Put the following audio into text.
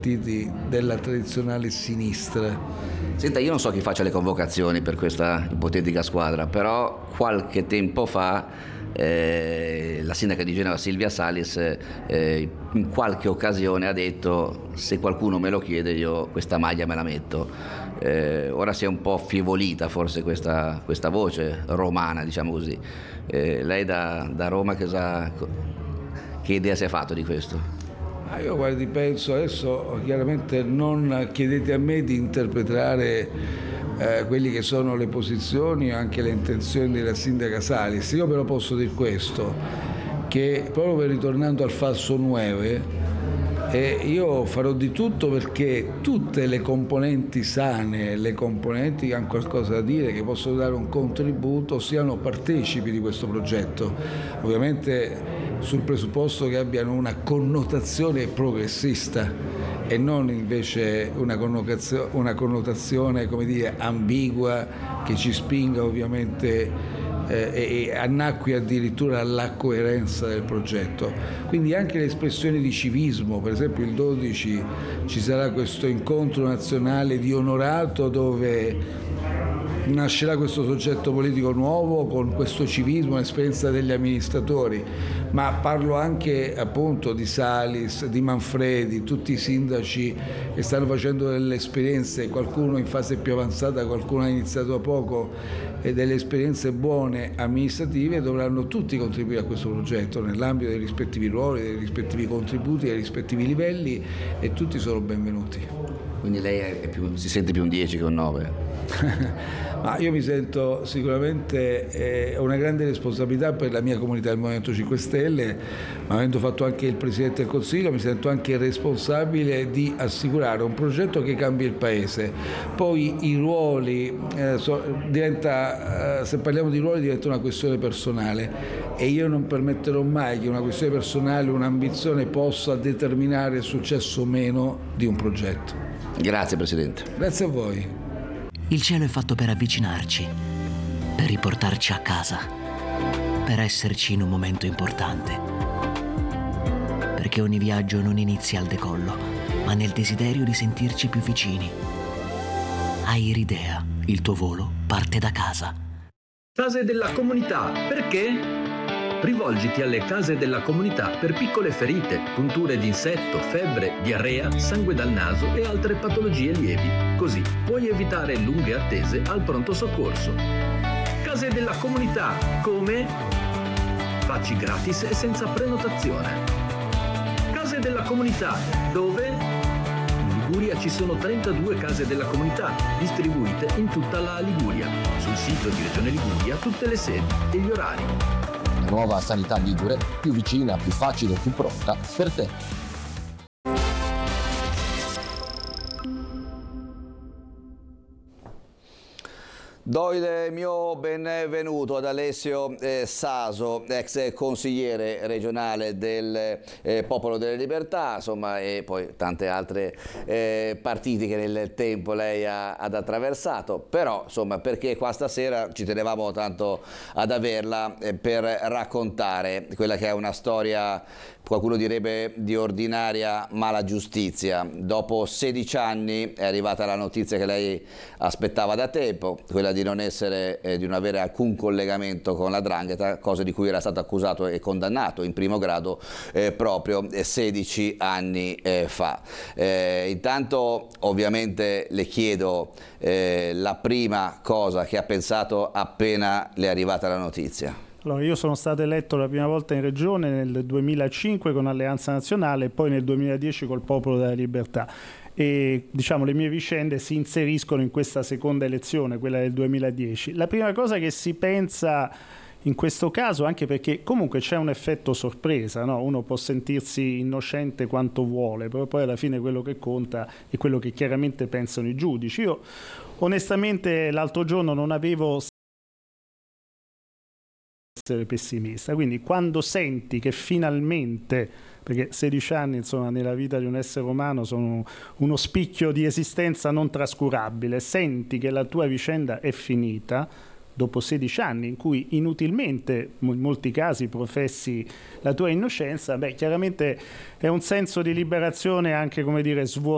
della tradizionale sinistra. Senta, io non so chi faccia le convocazioni per questa ipotetica squadra, però qualche tempo fa la sindaca di Genova Silvia Salis in qualche occasione ha detto: se qualcuno me lo chiede io questa maglia me la metto. Ora si è un po' affievolita forse questa voce romana, diciamo così. Lei da Roma che idea si è fatto di questo? Io guardi, penso adesso, chiaramente non chiedete a me di interpretare quelli che sono le posizioni e anche le intenzioni della sindaca Salis. Io però posso dire questo, che proprio ritornando al falso 9, io farò di tutto perché tutte le componenti sane, le componenti che hanno qualcosa da dire, che possono dare un contributo, siano partecipi di questo progetto. Ovviamente sul presupposto che abbiano una connotazione progressista e non invece una connotazione, come dire, ambigua, che ci spinga ovviamente e annacqui addirittura alla coerenza del progetto. Quindi anche le espressioni di civismo, per esempio il 12 ci sarà questo incontro nazionale di onorato dove nascerà questo soggetto politico nuovo con questo civismo, l'esperienza degli amministratori, ma parlo anche appunto di Salis, di Manfredi, tutti i sindaci che stanno facendo delle esperienze, qualcuno in fase più avanzata, qualcuno ha iniziato da poco, e delle esperienze buone amministrative, dovranno tutti contribuire a questo progetto nell'ambito dei rispettivi ruoli, dei rispettivi contributi, dei rispettivi livelli, e tutti sono benvenuti. Quindi lei si sente più un 10 che un 9? Ma io mi sento sicuramente una grande responsabilità per la mia comunità del Movimento 5 Stelle, ma avendo fatto anche il Presidente del Consiglio mi sento anche responsabile di assicurare un progetto che cambi il Paese. Poi i ruoli, se parliamo di ruoli diventa una questione personale e io non permetterò mai che una questione personale, un'ambizione possa determinare il successo o meno di un progetto. Grazie Presidente. Grazie a voi. Il cielo è fatto per avvicinarci, per riportarci a casa, per esserci in un momento importante. Perché ogni viaggio non inizia al decollo, ma nel desiderio di sentirci più vicini. Airidea, il tuo volo parte da casa. Case della comunità, perché? Rivolgiti alle case della comunità per piccole ferite, punture di insetto, febbre, diarrea, sangue dal naso e altre patologie lievi. Così puoi evitare lunghe attese al pronto soccorso. Case della comunità, come? Facci gratis e senza prenotazione. Case della comunità, dove? In Liguria ci sono 32 case della comunità, distribuite in tutta la Liguria. Sul sito di Regione Liguria tutte le sedi e gli orari. Nuova sanità ligure, più vicina, più facile, più pronta per te. Do il mio benvenuto ad Alessio Saso, ex consigliere regionale del Popolo delle Libertà, insomma, e poi tante altre partiti che nel tempo lei ad attraversato, però insomma, perché qua stasera ci tenevamo tanto ad averla per raccontare quella che è una storia, qualcuno direbbe di ordinaria mala giustizia. Dopo 16 anni è arrivata la notizia che lei aspettava da tempo, quella di non avere alcun collegamento con la 'ndrangheta, cosa di cui era stato accusato e condannato in primo grado proprio 16 anni fa. Intanto ovviamente le chiedo la prima cosa che ha pensato appena le è arrivata la notizia. Allora, io sono stato eletto la prima volta in regione nel 2005 con Alleanza Nazionale e poi nel 2010 col Popolo della Libertà. E diciamo le mie vicende si inseriscono in questa seconda elezione, quella del 2010. La prima cosa che si pensa in questo caso, anche perché comunque c'è un effetto sorpresa, no? Uno può sentirsi innocente quanto vuole, però poi alla fine quello che conta è quello che chiaramente pensano i giudici. Io onestamente l'altro giorno non avevo essere pessimista, quindi quando senti che finalmente, perché 16 anni insomma nella vita di un essere umano sono uno spicchio di esistenza non trascurabile, senti che la tua vicenda è finita dopo 16 anni in cui inutilmente in molti casi professi la tua innocenza, beh chiaramente è un senso di liberazione anche, come dire, svuotato